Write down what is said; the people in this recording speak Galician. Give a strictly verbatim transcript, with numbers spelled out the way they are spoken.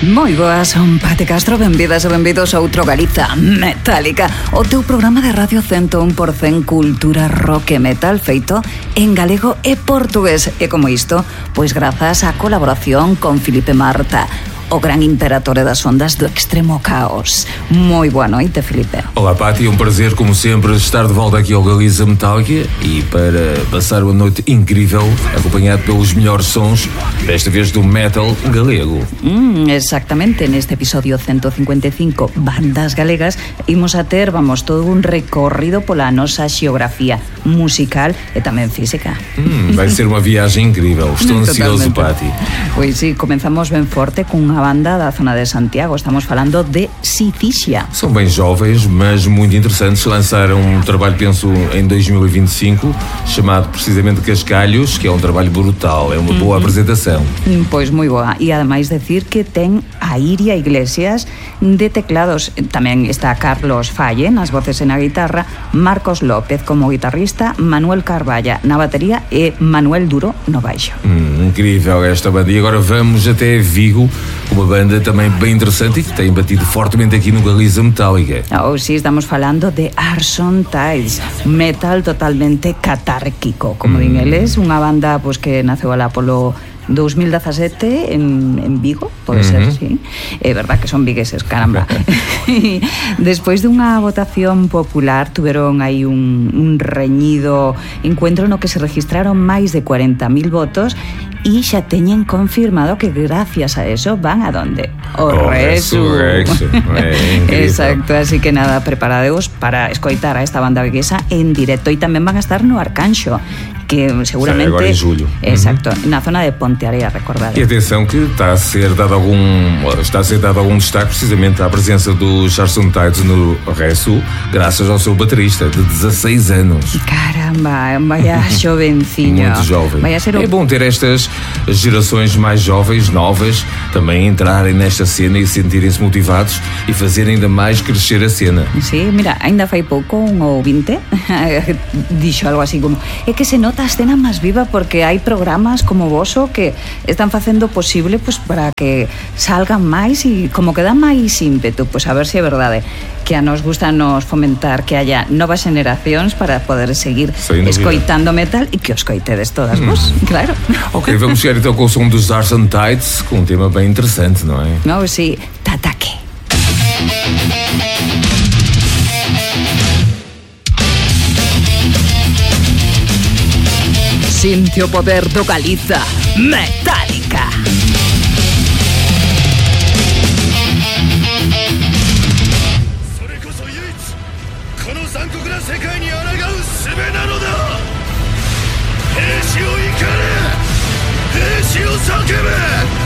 Moi boas, son Pati Castro, benvidas e benvidos a outro Galiza Metálica, o teu programa de Radio ciento un por cento cultura rock e metal feito en galego e portugués. E como isto, pois grazas á colaboración con Filipe Marta, o gran imperatore das ondas do extremo caos. Moi boa noite, Filipe. Olá, Pati, é um prazer, como sempre, estar de volta aqui ao Galiza Metálica e para passar uma noite incrível, acompanhado pelos melhores sons, desta vez do metal galego. Mm, exactamente, neste episodio ciento cincuenta e cinco bandas galegas imos a ter, vamos, todo un recorrido pola nosa xeografía musical e tamén física. Mm, vai ser unha viagem incrível, estou ansioso, Pati. Pois sí, comenzamos ben forte cunha banda da zona de Santiago, estamos falando de Sicilia. São bem jovens, mas muito interessantes. Lançaram um trabalho, penso, em dois mil e vinte e cinco, chamado precisamente Cascalhos, que é um trabalho brutal, é uma boa mm-hmm. apresentação. Pois moi boa, e ademais decir que ten a Iria Iglesias de teclados, tamén está Carlos Falle nas voces e na guitarra, Marcos López como guitarrista, Manuel Carvalla na batería e Manuel Duro no baixo. Hum, incrível esta banda. E agora vamos até Vigo, uma banda também bem interessante e que tem batido fortemente aqui no Galiza Metálica. Oh, sí, estamos falando de Arson Tides, metal totalmente catárquico, como mm. din eles, unha banda pues, que naceu alá polo dos mil dezasete en, en Vigo, pode mm-hmm. ser, sí. É verdad que son vigueses, caramba. Despois dunha votación popular tuveron aí un, un reñido encuentro no que se registraron máis de cuarenta mil votos e xa teñen confirmado que gracias a eso van a donde? O oh, Resurrection. Exacto, así que nada, preparadeos para escoitar a esta banda viguesa en directo e tamén van a estar no Arcanxo, que seguramente... Sí, agora en julho. Exacto, uhum. na zona de Pontearea, recordar. E atenção que está a ser dado algum, está a ser dado algum destaque precisamente à presença dos Arson Tides no Resu, graças ao seu baterista de dezasseis anos. Caramba, vaya jovencinho. Muito jovem. Vai a ser o... É bom ter estas gerações mais jovens, novas, também entrarem nesta cena e sentirem-se motivados e fazerem ainda mais crescer a cena. Sí, mira, ainda fai pouco un ouvinte dixo algo así como é que se nota a escena máis viva porque hai programas como voso que están facendo posible pues, para que salgan máis e como que dá máis ímpetu, pues a ver se é verdade que a nos gusta nos fomentar que haya novas generacións para poder seguir escoitando metal e que os coitedes todas mm. vos, claro. Ok, vamos chegar então com o som dos Arson Tides, com um tema bem interessante, não é? Não, sim, Tataque. Sinte o poder do Galiza Metálica. Heshi o ikare! Heshi o sakebe!